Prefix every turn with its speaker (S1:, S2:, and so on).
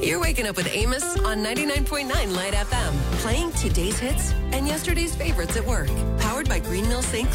S1: You're waking up with Amos on 99.9 Light FM, playing today's hits and yesterday's favorites at work. Powered by Green Mill St.